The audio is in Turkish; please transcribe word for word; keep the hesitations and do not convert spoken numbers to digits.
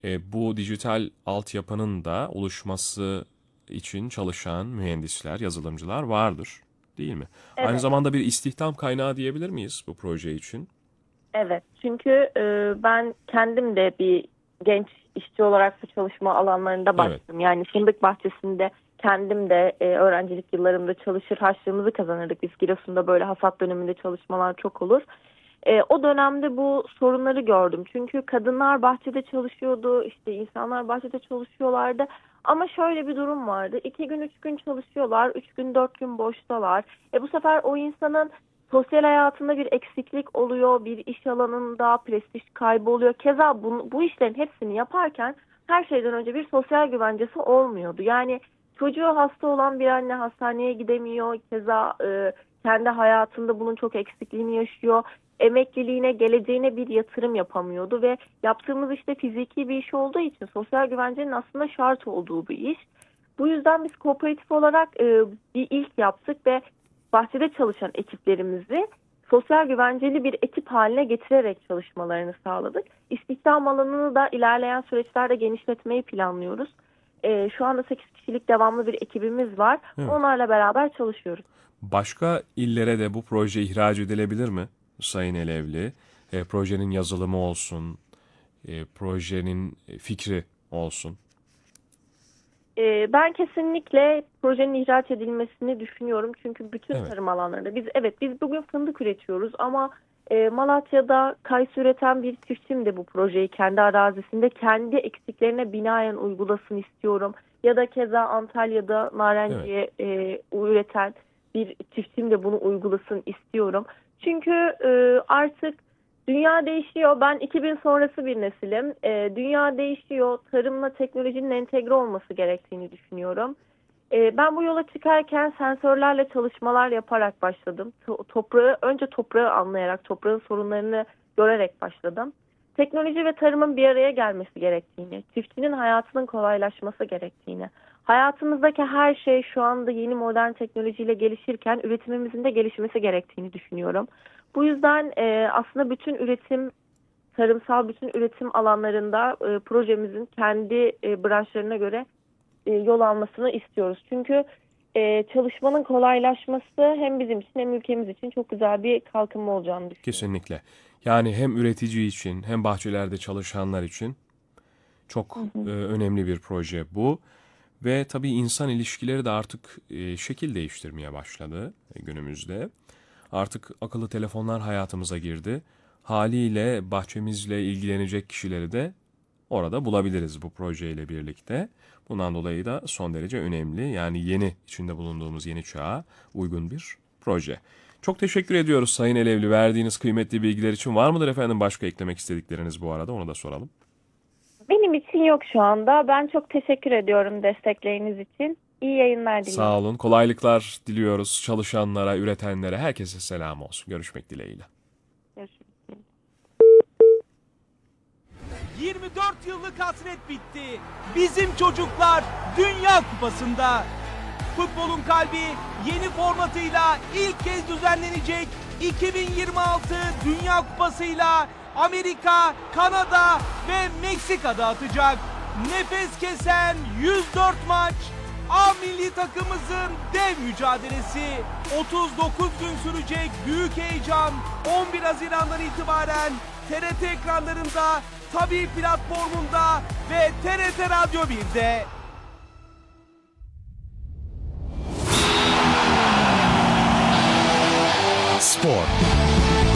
E, bu dijital altyapının da oluşması için çalışan mühendisler, yazılımcılar vardır, değil mi? Aynı Evet. zamanda bir istihdam kaynağı diyebilir miyiz bu proje için? Evet, çünkü e, ben kendim de bir genç işçi olarak bu çalışma alanlarında Evet, başladım. Yani fındık bahçesinde kendim de e, öğrencilik yıllarımda çalışır harçlığımızı kazanırdık. Biz Giresun'da böyle hasat döneminde çalışmalar çok olur. E, o dönemde bu sorunları gördüm. Çünkü kadınlar bahçede çalışıyordu, işte insanlar bahçede çalışıyorlardı. Ama şöyle bir durum vardı. İki gün, üç gün çalışıyorlar, üç gün, dört gün boştalar. E bu sefer o insanın sosyal hayatında bir eksiklik oluyor, bir iş alanında prestij kaybı oluyor. Keza bu, bu işlerin hepsini yaparken her şeyden önce bir sosyal güvencesi olmuyordu. Yani çocuğu hasta olan bir anne hastaneye gidemiyor. Keza e, kendi hayatında bunun çok eksikliğini yaşıyor. Emekliliğine, geleceğine bir yatırım yapamıyordu ve yaptığımız işte fiziki bir iş olduğu için sosyal güvencenin aslında şart olduğu bir iş. Bu yüzden biz kooperatif olarak e, bir ilk yaptık ve bahçede çalışan ekiplerimizi sosyal güvenceli bir ekip haline getirerek çalışmalarını sağladık. İstihdam alanını da ilerleyen süreçlerde genişletmeyi planlıyoruz. E, şu anda sekiz kişilik devamlı bir ekibimiz var. evet. Onlarla beraber çalışıyoruz. Başka illere de bu proje ihraç edilebilir mi Sayın Elevli? E, projenin yazılımı olsun, e, projenin fikri olsun. Ee, Ben kesinlikle projenin ihraç edilmesini düşünüyorum. Çünkü bütün Evet, tarım alanlarında biz evet biz bugün fındık üretiyoruz ama e, Malatya'da kayısı üreten bir çiftçim de bu projeyi kendi arazisinde kendi eksiklerine binaen uygulasın istiyorum. Ya da keza Antalya'da evet. narenciye e, üreten bir çiftçim de bunu uygulasın istiyorum. Çünkü e, artık dünya değişiyor. Ben iki bin sonrası bir nesilim. Ee, dünya değişiyor. Tarımla teknolojinin entegre olması gerektiğini düşünüyorum. Ee, ben bu yola çıkarken sensörlerle çalışmalar yaparak başladım. To- toprağı önce toprağı anlayarak, toprağın sorunlarını görerek başladım. Teknoloji ve tarımın bir araya gelmesi gerektiğini, çiftçinin hayatının kolaylaşması gerektiğini, hayatımızdaki her şey şu anda yeni modern teknolojiyle gelişirken üretimimizin de gelişmesi gerektiğini düşünüyorum. Bu yüzden e, aslında bütün üretim, tarımsal bütün üretim alanlarında e, projemizin kendi e, branşlarına göre e, yol almasını istiyoruz. Çünkü e, çalışmanın kolaylaşması hem bizim için hem ülkemiz için çok güzel bir kalkınma olacağını düşünüyorum. Kesinlikle. Yani hem üretici için hem bahçelerde çalışanlar için Hı çok e, hı. önemli bir proje bu. Ve tabii insan ilişkileri de artık e, şekil değiştirmeye başladı e, günümüzde. Artık akıllı telefonlar hayatımıza girdi. Haliyle bahçemizle ilgilenecek kişileri de orada bulabiliriz bu projeyle birlikte. Bundan dolayı da son derece önemli. Yani yeni, içinde bulunduğumuz yeni çağa uygun bir proje. Çok teşekkür ediyoruz Sayın Elevli verdiğiniz kıymetli bilgiler için. Var mıdır efendim başka eklemek istedikleriniz bu arada? Onu da soralım. Benim için yok şu anda. Ben çok teşekkür ediyorum destekleriniz için. İyi yayınlar Sağ diliyorum. olun. Kolaylıklar diliyoruz çalışanlara, üretenlere. Herkese selam olsun. Görüşmek dileğiyle. Görüşürüz. yirmi dört yıllık hasret bitti. Bizim çocuklar Dünya Kupası'nda. Futbolun kalbi yeni formatıyla ilk kez düzenlenecek iki bin yirmi altı Dünya Kupası'yla Amerika, Kanada ve Meksika'da atacak. Nefes kesen yüz dört maç, A milli takımımızın dev mücadelesi. otuz dokuz gün sürecek büyük heyecan on bir Haziran'dan itibaren T R T ekranlarında, Tabii platformunda ve T R T Radyo birde. Spor.